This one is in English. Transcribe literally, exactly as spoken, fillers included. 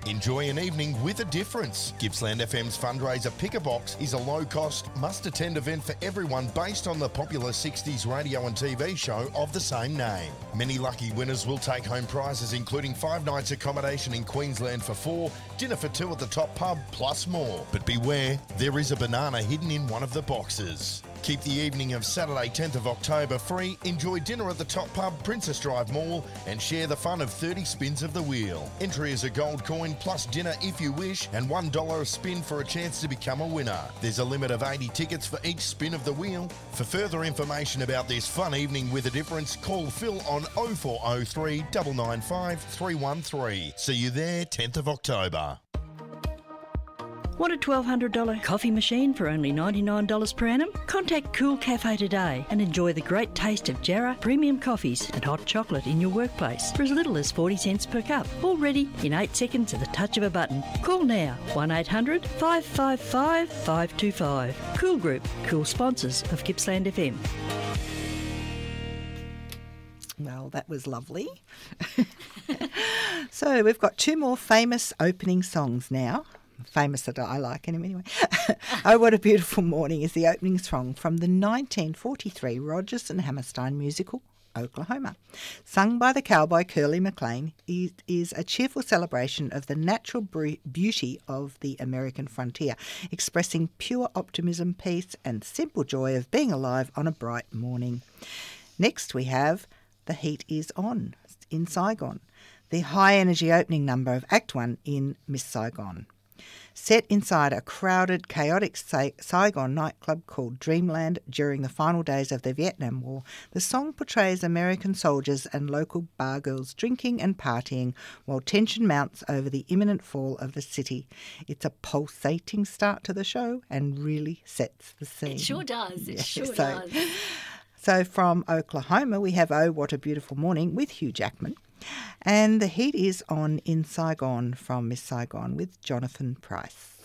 Enjoy an evening with a difference. Gippsland F M's fundraiser Pick a Box is a low-cost, must-attend event for everyone based on the popular sixties radio and T V show of the same name. Many lucky winners will take home prizes including five nights accommodation in Queensland for four, dinner for two at the Top Pub, plus more. But beware, there is a banana hidden in one of the boxes. Keep the evening of Saturday tenth of October free, enjoy dinner at the Top Pub, Princess Drive Mall and share the fun of thirty spins of the wheel. Entry is a gold coin plus dinner if you wish and one dollar a spin for a chance to become a winner. There's a limit of eighty tickets for each spin of the wheel. For further information about this fun evening with a difference, call Phil on oh four oh three, nine nine five, three one three. See you there tenth of October. Want a twelve hundred dollars coffee machine for only ninety-nine dollars per annum? Contact Cool Cafe today and enjoy the great taste of Jarrah premium coffees and hot chocolate in your workplace for as little as forty cents per cup. All ready in eight seconds at the touch of a button. Call now, one eight hundred, five five five, five two five. Cool Group, cool sponsors of Gippsland F M. Well, that was lovely. So we've got two more famous opening songs now. Famous that I like anyway. Oh, What a Beautiful Morning is the opening song from the nineteen forty-three Rodgers and Hammerstein musical, Oklahoma. Sung by the cowboy Curly McLean, it is a cheerful celebration of the natural beauty of the American frontier, expressing pure optimism, peace and simple joy of being alive on a bright morning. Next we have The Heat Is On in Saigon, the high-energy opening number of Act One in Miss Saigon. Set inside a crowded, chaotic Saigon nightclub called Dreamland during the final days of the Vietnam War, the song portrays American soldiers and local bar girls drinking and partying while tension mounts over the imminent fall of the city. It's a pulsating start to the show and really sets the scene. It sure does. It yeah, sure so, does. So from Oklahoma, we have Oh, What a Beautiful Morning with Hugh Jackman. And The Heat Is On in Saigon from Miss Saigon with Jonathan Price.